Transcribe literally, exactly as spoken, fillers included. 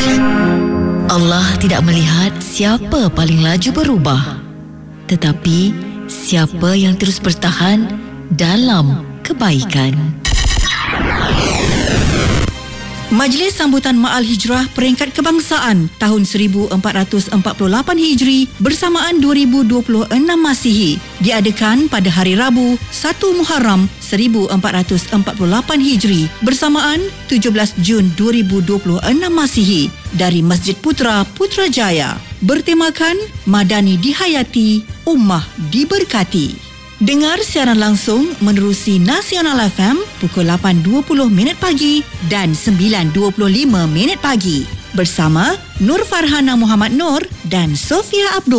Allah tidak melihat siapa paling laju berubah, tetapi siapa yang terus bertahan dalam kebaikan. Majlis Sambutan Ma'al Hijrah Peringkat Kebangsaan tahun seribu empat ratus empat puluh lapan Hijri bersamaan dua ribu dua puluh enam Masihi diadakan pada hari Rabu satu Muharram seribu empat ratus empat puluh lapan Hijri bersamaan tujuh belas Jun dua ribu dua puluh enam Masihi dari Masjid Putra Putrajaya, bertemakan Madani Dihayati, Ummah Diberkati. Dengar siaran langsung menerusi Nasional F M pukul lapan dua puluh minit pagi dan sembilan dua puluh lima minit pagi bersama Nur Farhana Muhammad Nur dan Sofia Abdul.